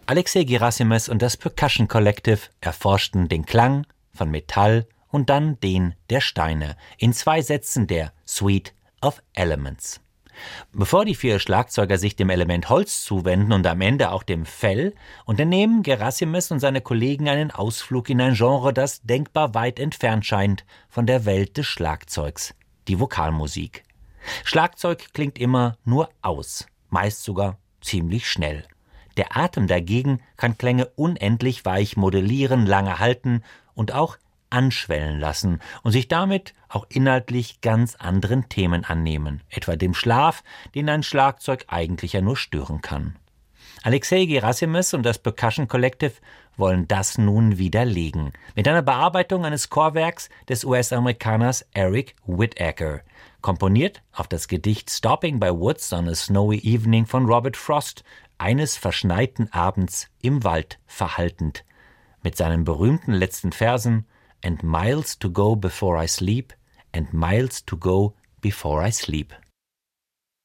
Alexei Gerasimes und das Percussion Collective erforschten den Klang von Metall und dann den der Steine in 2 Sätzen der Suite of Elements. Bevor die 4 Schlagzeuger sich dem Element Holz zuwenden und am Ende auch dem Fell, unternehmen Gerasimes und seine Kollegen einen Ausflug in ein Genre, das denkbar weit entfernt scheint von der Welt des Schlagzeugs, die Vokalmusik. Schlagzeug klingt immer nur aus, meist sogar ziemlich schnell. Der Atem dagegen kann Klänge unendlich weich modellieren, lange halten und auch anschwellen lassen und sich damit auch inhaltlich ganz anderen Themen annehmen, etwa dem Schlaf, den ein Schlagzeug eigentlich ja nur stören kann. Alexei Gerasimes und das Percussion Collective wollen das nun widerlegen, mit einer Bearbeitung eines Chorwerks des US-Amerikaners Eric Whitacre, komponiert auf das Gedicht Stopping by Woods on a Snowy Evening von Robert Frost, eines verschneiten Abends im Wald verhaltend, mit seinen berühmten letzten Versen And miles to go before I sleep, and miles to go before I sleep.